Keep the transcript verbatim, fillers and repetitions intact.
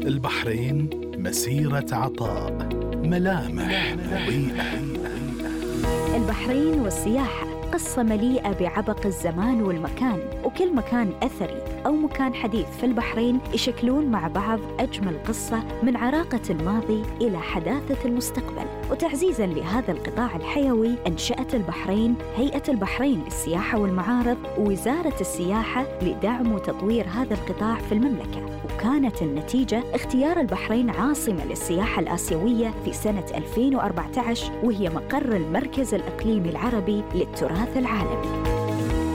البحرين مسيرة عطاء، ملامح مضيئة. البحرين والسياحة قصة مليئة بعبق الزمان والمكان، وكل مكان أثري أو مكان حديث في البحرين يشكلون مع بعض أجمل قصة من عراقة الماضي إلى حداثة المستقبل. وتعزيزاً لهذا القطاع الحيوي أنشأت البحرين هيئة البحرين للسياحة والمعارض ووزارة السياحة لدعم وتطوير هذا القطاع في المملكة. وكانت النتيجة اختيار البحرين عاصمة للسياحة الآسيوية في سنة ألفين وأربعة عشر، وهي مقر المركز الإقليمي العربي للتراث العالمي.